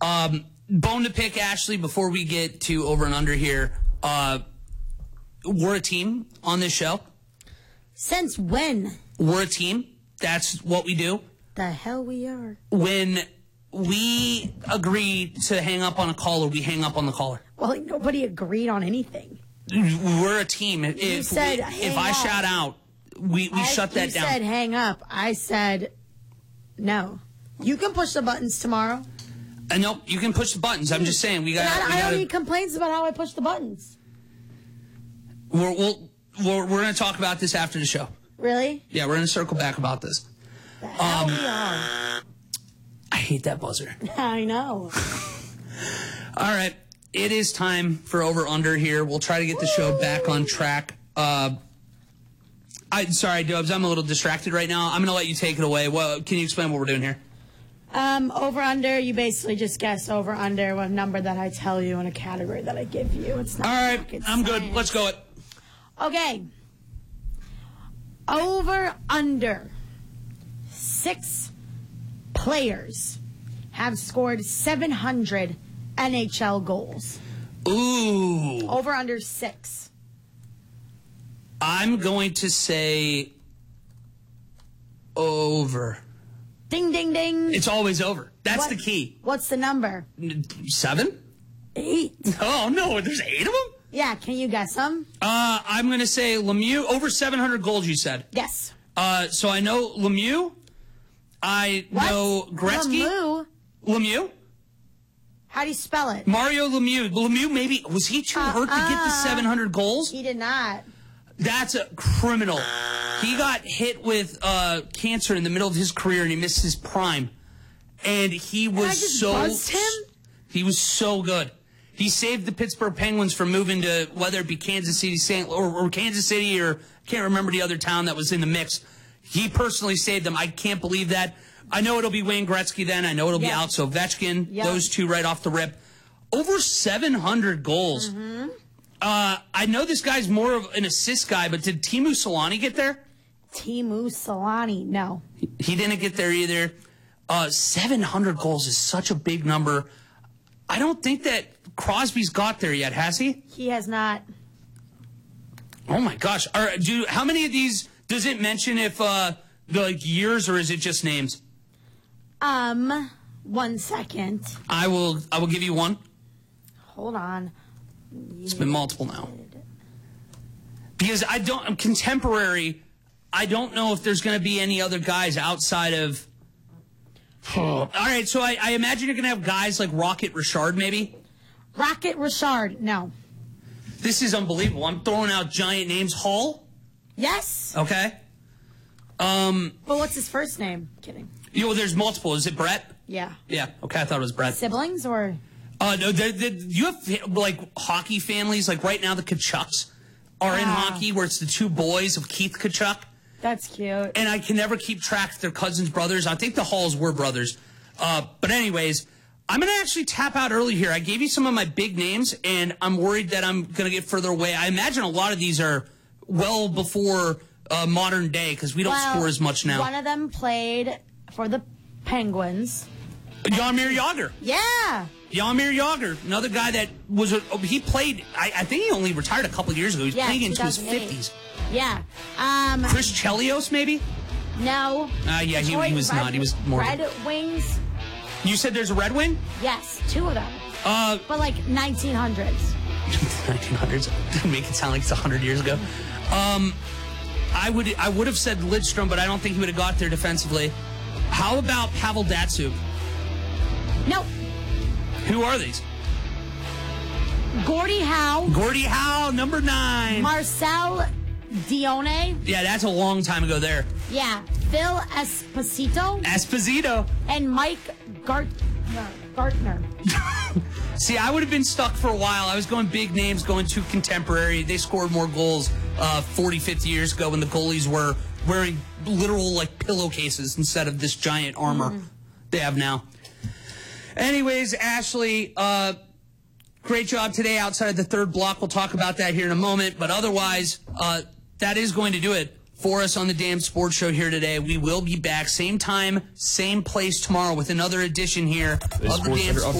Bone to pick, Ashley, before we get to over and under here. We're a team on this show. Since when? We're a team. That's what we do. The hell we are. When we agree to hang up on a caller, we hang up on the caller. Well, nobody agreed on anything. We're a team. If I shout out, we shut that down. You said hang up. I said no. You can push the buttons tomorrow. No, you can push the buttons. I'm just saying I don't need complaints about how I push the buttons. We're going to talk about this after the show. Really? Yeah, we're going to circle back about this. The hell we are. I hate that buzzer. I know. All right. It is time for over under here. We'll try to get the show back on track. Sorry, Dubs, I'm a little distracted right now. I'm going to let you take it away. Well, can you explain what we're doing here? Over under, you basically just guess over under what number that I tell you in a category that I give you. It's not. All right, I'm good. Let's go it. Okay. Over under 6 players have scored 700 NHL goals. Ooh. Over under 6. I'm going to say over. Ding, ding, ding. It's always over. That's the key. What's the number? 7? 8. Oh, no. There's 8 of them? Yeah. Can you guess them? I'm going to say Lemieux. Over 700 goals, you said? Yes. So I know Lemieux. I know Gretzky. Lemieux? How do you spell it? Mario Lemieux. Lemieux, maybe. Was he too hurt to get the 700 goals? He did not. That's a criminal. He got hit with cancer in the middle of his career, and he missed his prime. And he was He was so good. He saved the Pittsburgh Penguins from moving to whether it be Kansas City, or Kansas City, or I can't remember the other town that was in the mix. He personally saved them. I can't believe that. I know it'll be Wayne Gretzky then. I know it'll be Alex Ovechkin. Yep. Those two right off the rip. Over 700 goals. Mm-hmm. I know this guy's more of an assist guy, but did Teemu Selanne get there? Teemu Selanne, no. He didn't get there either. 700 goals is such a big number. I don't think that Crosby's got there yet, has he? He has not. Oh, my gosh. How many of these does it mention if years, or is it just names? 1 second. I will give you one. Hold on. It's been multiple now. Because contemporary, I don't know if there's going to be any other guys outside of... All right, so I imagine you're going to have guys like Rocket Richard, maybe? Rocket Richard, no. This is unbelievable. I'm throwing out giant names. Hall? Yes. Okay. But what's his first name? Kidding. There's multiple. Is it Brett? Yeah. Yeah, okay, I thought it was Brett. Siblings, or... No, you have, hockey families. Like, right now, the Tkachuks are in hockey, where it's the 2 boys of Keith Tkachuk. That's cute. And I can never keep track of their cousins' brothers. I think the Halls were brothers. But anyways, I'm going to actually tap out early here. I gave you some of my big names, and I'm worried that I'm going to get further away. I imagine a lot of these are well before modern day, because we don't score as much now. One of them played for the Penguins. Jaromir Jagr. Yeah. Jaromir Jagr, another guy that he played, I think he only retired a couple years ago. He was playing into his 50s. Yeah. Chris Chelios, maybe? No. Yeah, he was not. He was more... Red Wings. You said there's a Red Wing? Yes, 2 of them. But 1900s. 1900s? Make it sound like it's 100 years ago. I would have said Lidstrom, but I don't think he would have got there defensively. How about Pavel Datsyuk? Nope. Who are these? Gordie Howe. Gordie Howe, number 9. Marcel Dione. Yeah, that's a long time ago there. Yeah. Phil Esposito. And Mike Gartner. See, I would have been stuck for a while. I was going big names, going too contemporary. They scored more goals 40, 50 years ago when the goalies were wearing literal, pillowcases instead of this giant armor they have now. Anyways, Ashley, great job today outside of the third block. We'll talk about that here in a moment. But otherwise, that is going to do it for us on the Damn Sports Show here today. We will be back same time, same place tomorrow with another edition here of the Damn Sports